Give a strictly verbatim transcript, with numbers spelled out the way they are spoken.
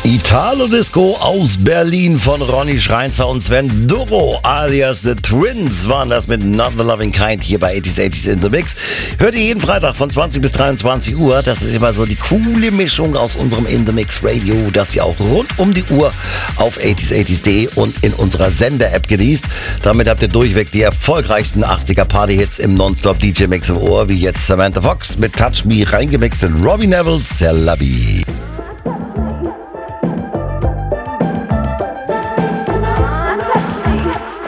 Italo Disco aus Berlin von Ronny Schreinzer und Sven Duro alias The Twins waren das mit Not the Loving Kind hier bei achtziger achtzig in the Mix. Hört ihr jeden Freitag von zwanzig bis dreiundzwanzig Uhr. Das ist immer so die coole Mischung aus unserem In the Mix Radio, das ihr auch rund um die Uhr auf achtziger achtzig punkt de und in unserer Sender-App genießt. Damit habt ihr durchweg die erfolgreichsten achtziger Party-Hits im Nonstop-D J-Mix im Ohr, wie jetzt Samantha Fox mit Touch Me reingemixt in Robbie Neville's Celebi.